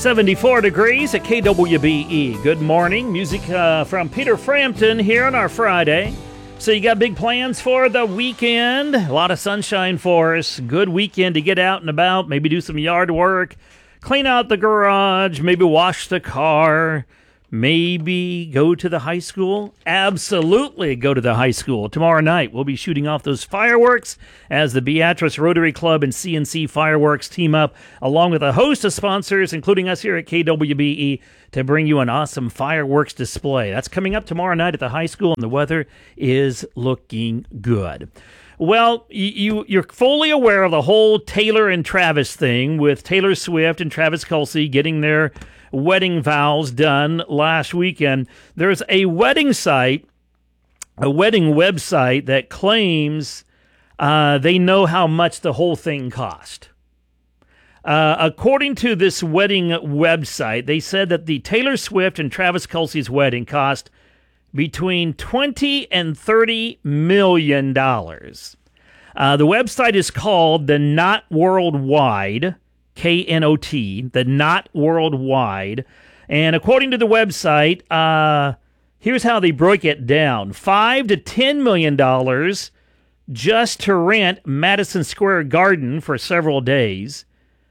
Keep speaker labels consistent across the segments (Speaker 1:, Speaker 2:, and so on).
Speaker 1: 74 degrees at KWBE. Good morning. Music from Peter Frampton here on our Friday. So you got big plans for the weekend. A lot of sunshine for us. Good weekend to get out and about. Maybe do some yard work. Clean out the garage. Maybe wash the car. Maybe go to the high school. Absolutely go to the high school. Tomorrow night we'll be shooting off those fireworks as the Beatrice Rotary Club and CNC Fireworks team up along with a host of sponsors, including us here at KWBE, to bring you an awesome fireworks display. That's coming up tomorrow night at the high school, and the weather is looking good. Well, you're fully aware of the whole Taylor and Travis thing with Taylor Swift and Travis Kelce getting their wedding vows done last weekend. There's a wedding site, a wedding website that claims they know how much the whole thing cost. According to this wedding website, they said that the Taylor Swift and Travis Kelce's wedding cost between $20 and $30 million. The website is called The Knot Worldwide, KNOT, The Knot Worldwide. And according to the website, here's how they broke it down. $5 to $10 million just to rent Madison Square Garden for several days.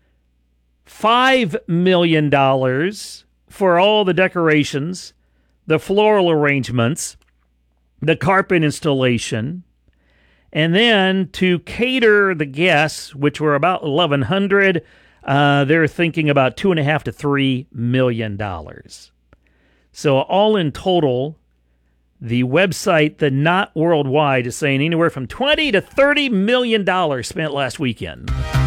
Speaker 1: $5 million for all the decorations, the floral arrangements, the carpet installation, and then to cater the guests, which were about 1,100, they're thinking about $2.5 to $3 million. So all in total, the website, The Knot Worldwide, is saying anywhere from $20 to $30 million spent last weekend.